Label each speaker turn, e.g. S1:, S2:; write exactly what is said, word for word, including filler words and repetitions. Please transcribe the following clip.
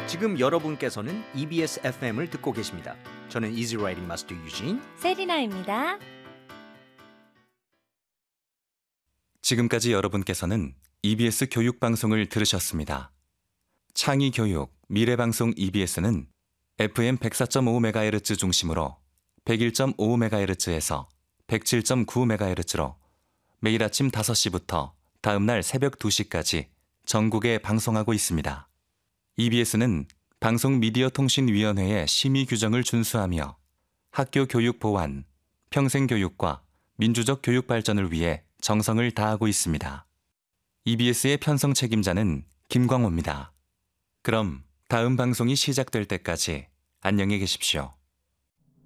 S1: 지금 여러분께서는 이비에스 에프엠을 듣고 계십니다. 저는 Easy Writing Master 유진,
S2: 세리나입니다.
S3: 지금까지 여러분께서는 이비에스 교육방송을 들으셨습니다. 창의교육, 미래방송 이비에스는 에프엠 백사 점 오 메가헤르츠 중심으로 백일 점 오 메가헤르츠에서 백칠 점 구 메가헤르츠로 매일 아침 다섯 시부터 다음날 새벽 두 시까지 전국에 방송하고 있습니다. 이비에스는 방송미디어통신위원회의 심의 규정을 준수하며 학교 교육 보완, 평생교육과 민주적 교육 발전을 위해 정성을 다하고 있습니다. 이비에스의 편성 책임자는 김광호입니다. 그럼 다음 방송이 시작될 때까지 안녕히 계십시오.